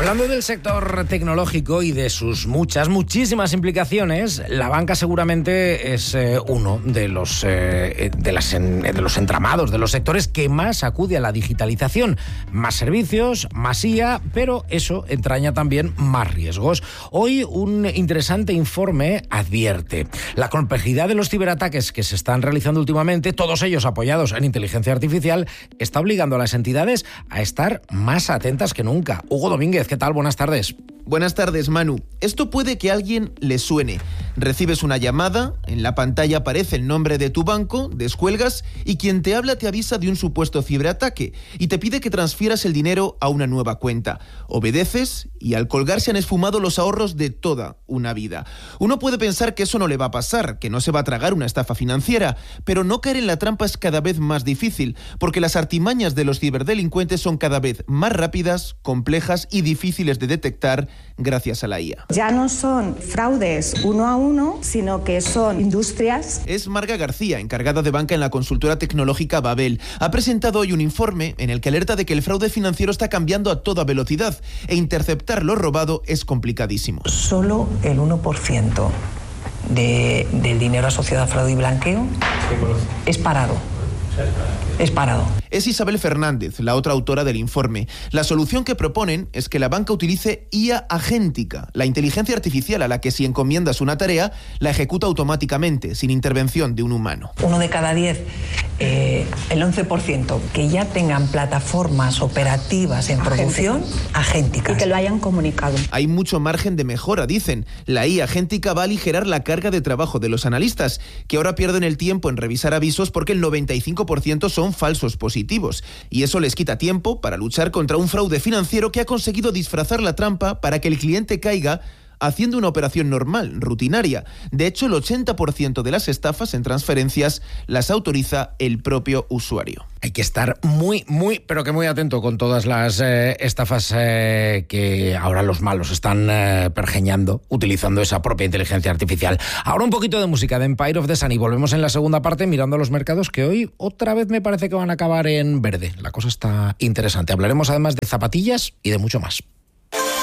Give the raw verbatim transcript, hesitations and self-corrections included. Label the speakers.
Speaker 1: Hablando del sector tecnológico y de sus muchas, muchísimas implicaciones, la banca seguramente es eh, uno de los, eh, de, las en, de los entramados, de los sectores que más acude a la digitalización. Más servicios, más I A, pero eso entraña también más riesgos. Hoy un interesante informe advierte la complejidad de los ciberataques que se están realizando últimamente, todos ellos apoyados en inteligencia artificial, está obligando a las entidades a estar más atentas que nunca. Hugo Domínguez, ¿qué tal? Buenas tardes.
Speaker 2: Buenas tardes, Manu. Esto puede que a alguien le suene. Recibes una llamada, en la pantalla aparece el nombre de tu banco, descuelgas y quien te habla te avisa de un supuesto ciberataque y te pide que transfieras el dinero a una nueva cuenta. Obedeces y al colgar se han esfumado los ahorros de toda una vida. Uno puede pensar que eso no le va a pasar, que no se va a tragar una estafa financiera, pero no caer en la trampa es cada vez más difícil, porque las artimañas de los ciberdelincuentes son cada vez más rápidas, complejas y difíciles de detectar gracias a la I A.
Speaker 3: Ya no son fraudes uno a uno, sino que son industrias.
Speaker 2: Es Marga García, encargada de banca en la consultora tecnológica Babel. Ha presentado hoy un informe en el que alerta de que el fraude financiero está cambiando a toda velocidad e interceptar lo robado es complicadísimo.
Speaker 4: Solo el uno por ciento de, del dinero asociado a fraude y blanqueo es parado. Es parado.
Speaker 2: Es Isabel Fernández, la otra autora del informe. La solución que proponen es que la banca utilice I A agéntica, la inteligencia artificial a la que si encomiendas una tarea, la ejecuta automáticamente, sin intervención de un humano.
Speaker 4: Uno de cada diez, eh, el once por ciento, que ya tengan plataformas operativas en producción agénticas.
Speaker 3: Y que lo hayan comunicado.
Speaker 2: Hay mucho margen de mejora, dicen. La I A agéntica va a aligerar la carga de trabajo de los analistas, que ahora pierden el tiempo en revisar avisos porque el noventa y cinco por ciento son falsos positivos, y eso les quita tiempo para luchar contra un fraude financiero que ha conseguido disfrazar la trampa para que el cliente caiga haciendo una operación normal, rutinaria. De hecho, el ochenta por ciento de las estafas en transferencias las autoriza el propio usuario.
Speaker 1: Hay que estar muy, muy, pero que muy atento con todas las eh, estafas eh, que ahora los malos están eh, pergeñando, utilizando esa propia inteligencia artificial. Ahora un poquito de música de Empire of the Sun y volvemos en la segunda parte mirando a los mercados que hoy otra vez me parece que van a acabar en verde. La cosa está interesante. Hablaremos además de zapatillas y de mucho más.